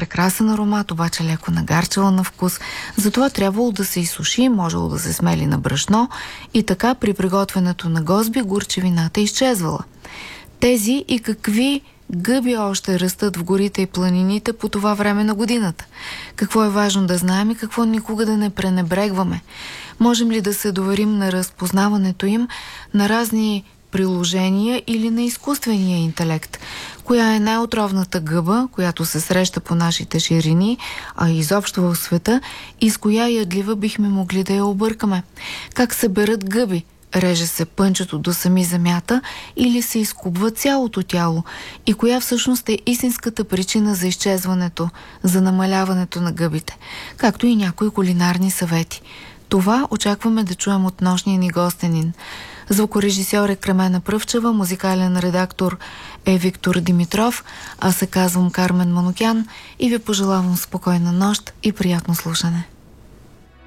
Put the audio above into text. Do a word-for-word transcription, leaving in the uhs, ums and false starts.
прекрасен аромат, обаче леко нагарчала на вкус. Затова трябвало да се изсуши, можело да се смели на брашно и така при приготвянето на гозби горчевината изчезвала. Тези и какви гъби още растат в горите и планините по това време на годината? Какво е важно да знаем и какво никога да не пренебрегваме? Можем ли да се доверим на разпознаването им на разни приложения или на изкуствения интелект? Коя е най-отровната гъба, която се среща по нашите ширини, а изобщо в света, и с коя ядлива бихме могли да я объркаме? Как се берат гъби? Реже се пънчето до сами земята или се изкубва цялото тяло? И коя всъщност е истинската причина за изчезването, за намаляването на гъбите? Както и някои кулинарни съвети. Това очакваме да чуем от нощния ни гостенин. Звукорежисьор е Кремена Пръвчева, музикален редактор е Виктор Димитров, аз се казвам Кармен Манукян и ви пожелавам спокойна нощ и приятно слушане.